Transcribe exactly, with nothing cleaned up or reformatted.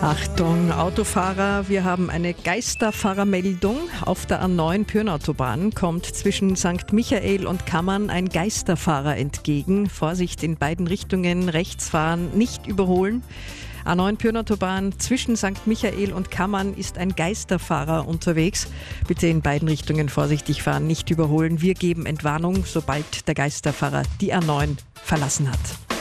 Achtung, Autofahrer, wir haben eine Geisterfahrermeldung. Auf der A neun Pyrnautobahn kommt zwischen Sankt Michael und Kammern ein Geisterfahrer entgegen. Vorsicht in beiden Richtungen, rechts fahren, nicht überholen. A neun Pyrnautobahn zwischen Sankt Michael und Kammern ist ein Geisterfahrer unterwegs. Bitte in beiden Richtungen vorsichtig fahren, nicht überholen. Wir geben Entwarnung, sobald der Geisterfahrer die A neun verlassen hat.